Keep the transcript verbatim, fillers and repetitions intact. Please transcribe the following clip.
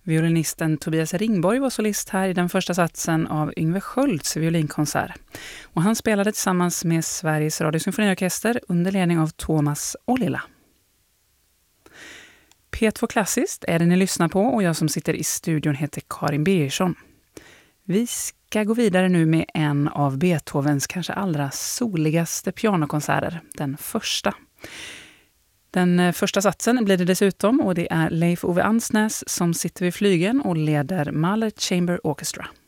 Violinisten Tobias Ringborg var solist här i den första satsen av Yngve Skölds violinkonsert. Och han spelade tillsammans med Sveriges Radiosymfoniorkester under ledning av Thomas Ollila. P två Klassiskt är det ni lyssnar på och jag som sitter i studion heter Karin Birgersson. Vi ska gå vidare nu med en av Beethovens kanske allra soligaste pianokonserter, den första. Den första satsen blir det dessutom och det är Leif Ove Ansnäs som sitter vid flygeln och leder Mahler Chamber Orchestra.